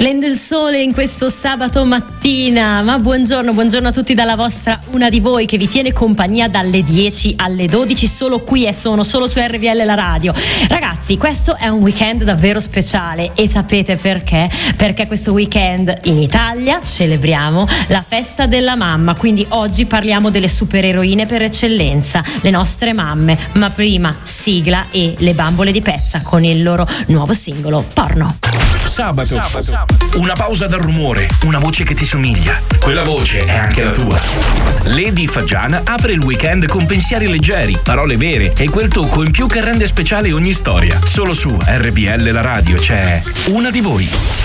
Splende il sole in questo sabato mattina, ma buongiorno a tutti dalla vostra Una di Voi che vi tiene compagnia dalle 10 alle 12 solo qui e solo su RVL la radio. Ragazzi, questo è un weekend davvero speciale e sapete perché? Perché questo weekend in Italia celebriamo la festa della mamma, quindi oggi parliamo delle supereroine per eccellenza, le nostre mamme, ma prima sigla e le bambole di pezza con il loro nuovo singolo Porno. Sabato. Una pausa dal rumore, una voce che ti somiglia. Quella voce è anche la tua. Lady Fagiana apre il weekend con pensieri leggeri, parole vere e quel tocco in più che rende speciale ogni storia. Solo su RVL la radio c'è Una di Voi.